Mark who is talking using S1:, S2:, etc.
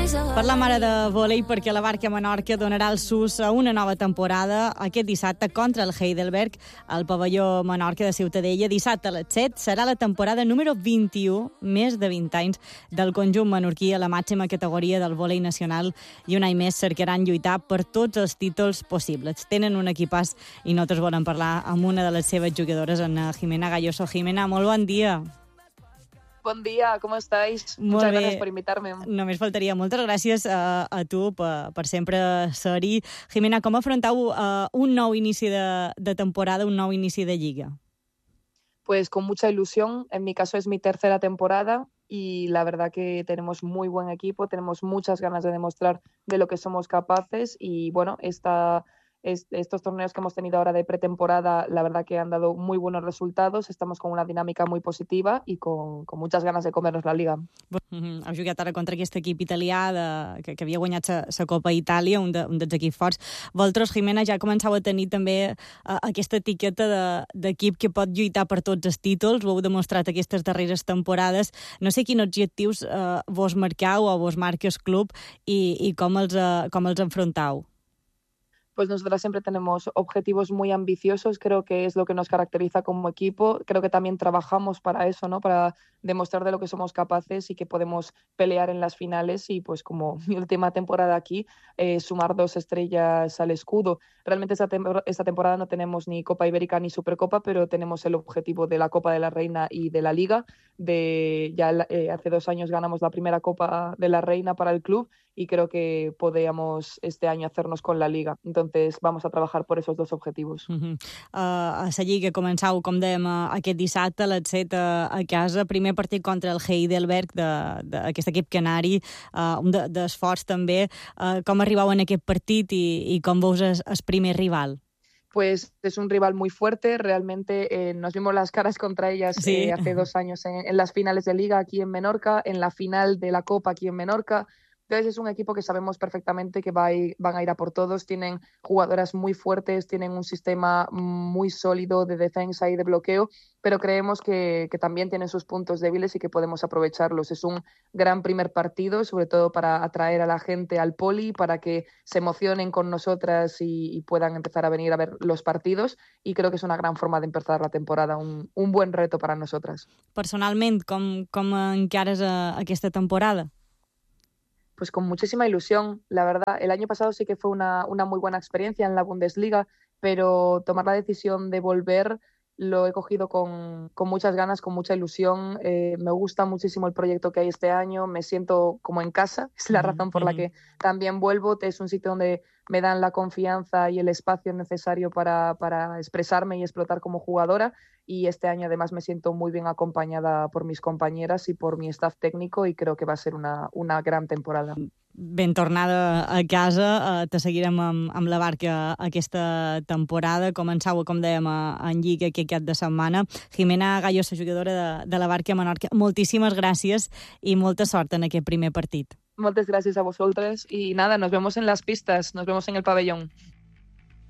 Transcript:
S1: Parlam ara de vòlei perquè la Barca Menorca donarà el sus a una nova temporada aquest dissabte contra el Heidelberg al pavelló Menorca de Ciutadella. Dissabte a les 7 serà la temporada número 21, més de 20 anys, del conjunt menorquí a la màxima categoria del vòlei nacional i un any més cercaran lluitar per tots els títols possibles. Tenen un equipàs i nosaltres volem parlar amb una de les seves jugadores, en Jimena Galloso. Jimena, molt bon dia.
S2: Bon dia, ¿cómo estáis? Muchas gracias por invitarme.
S1: Només faltaria. Moltes gràcies a tu per sempre ser-hi. Jimena, com afrontau un nou inici de temporada, un nou inici de Lliga?
S2: Pues con mucha ilusión. En mi caso es mi tercera temporada y la verdad que tenemos muy buen equipo, tenemos muchas ganas de demostrar de lo que somos capaces y bueno, estos torneos que hemos tenido ahora de pretemporada, la verdad que han dado muy buenos resultados. Estamos con una dinámica muy positiva y con muchas ganas de comernos la Liga.
S1: Heu jugat ara contra aquest equip italià que havia guanyat la Copa Itàlia, un dels equips forts. Vosaltres, Jimena, ja començau a tenir també aquesta etiqueta d'equip que pot lluitar per tots els títols. Ho heu demostrat aquestes darreres temporades. No sé quins objectius vos marcau o vos marca el club i com els enfrontau.
S2: Pues nosotras siempre tenemos objetivos muy ambiciosos, creo que es lo que nos caracteriza como equipo. Creo que también trabajamos para eso, ¿no? Para demostrar de lo que somos capaces y que podemos pelear en las finales y pues como mi última temporada aquí, sumar 2 estrellas al escudo. Realmente esta temporada no tenemos ni Copa Ibérica ni Supercopa, pero tenemos el objetivo de la Copa de la Reina y de la Liga. Hace 2 años ganamos la primera Copa de la Reina para el club y creo que podíamos este año hacernos con la Liga. Entonces vamos a trabajar por esos 2 objetivos.
S1: A la Lliga començau, com dèiem, aquest dissabte a les 7 a casa. Primer partit contra el Heidelberg, d'aquest equip canari, un d'esforç també. Com arribau en aquest partit i com veus el primer rival?
S2: Pues es un rival muy fuerte, realmente nos vimos las caras contra ellas
S1: sí.
S2: Hace 2 años en las finales de Liga aquí en Menorca, en la final de la Copa aquí en Menorca. Entonces es un equipo que sabemos perfectamente que van a ir a por todos, tienen jugadoras muy fuertes, tienen un sistema muy sólido de defensa y de bloqueo, pero creemos que también tienen sus puntos débiles y que podemos aprovecharlos. Es un gran primer partido, sobre todo para atraer a la gente al poli, para que se emocionen con nosotras y puedan empezar a venir a ver los partidos, y creo que es una gran forma de empezar la temporada, un buen reto para nosotras.
S1: Personalment, com encares aquesta temporada?
S2: Pues con muchísima ilusión, la verdad. El año pasado sí que fue una muy buena experiencia en la Bundesliga, pero tomar la decisión de volver lo he cogido con muchas ganas, con mucha ilusión. Me gusta muchísimo el proyecto que hay este año, me siento como en casa, es la razón por la que también vuelvo. Es un sitio donde me dan la confianza y el espacio necesario para expresarme y explotar como jugadora, y este año además me siento muy bien acompañada por mis compañeras y por mi staff técnico y creo que va a ser una gran temporada.
S1: Ben tornada a casa, te seguirem amb la Barca aquesta temporada. Començau, com dèiem, en Lliga aquest cap de setmana. Jimena Galloso, jugadora de la Barca Menorca, moltíssimes gràcies i molta sort en aquest primer partit.
S2: Moltes gràcies a vosaltres y nada, nos vemos en las pistas, nos vemos en el pabellón.